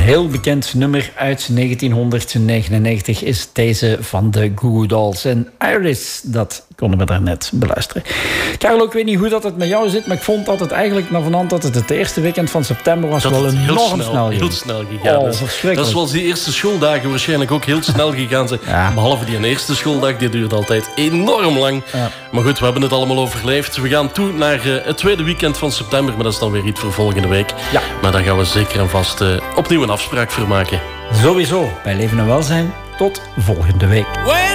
heel bekend nummer uit 1999 is deze van de Goo Goo Dolls. En Iris, dat konden we daarnet beluisteren. Karel, ik weet niet hoe dat het met jou zit, maar ik vond dat het eigenlijk naar vanaf dat het eerste weekend van september was, dat wel enorm snel ging. Heel snel gegaan. Dat is zoals die eerste schooldagen waarschijnlijk ook heel snel gegaan zijn. Ja. Behalve die eerste schooldag, die duurde altijd enorm lang. Ja. Maar goed, we hebben het allemaal overleefd. We gaan toe naar het tweede weekend van september, maar dat is dan weer iets voor volgende week. Ja. Maar daar gaan we zeker en vast opnieuw een afspraak voor maken. Sowieso, bij Leven en Welzijn. Tot volgende week.